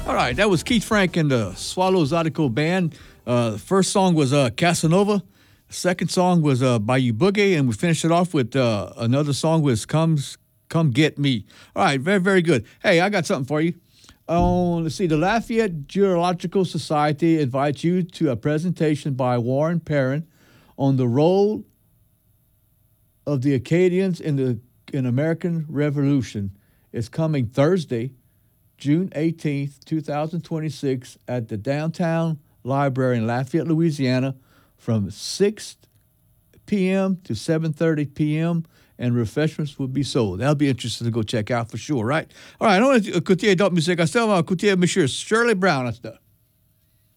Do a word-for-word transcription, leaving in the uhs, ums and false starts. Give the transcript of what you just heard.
All right, that was Keith Frank and the Swallows Zydeco Band. Uh, the first song was uh, Casanova. The second song was uh, Bayou Boogie, and we finished it off with uh, another song was Comes Come Get Me. All right, very, very good. Hey, I got something for you. Oh, let's see. The Lafayette Geological Society invites you to a presentation by Warren Perrin on the role of the Acadians in the in American Revolution. It's coming Thursday, June eighteenth, twenty twenty-six, at the Downtown Library in Lafayette, Louisiana, from six p.m. to seven thirty p.m., and refreshments will be sold. That'll be interesting to go check out for sure, right? All right, on écouter d'autres musiques. On va écouter Monsieur Shirley Brown.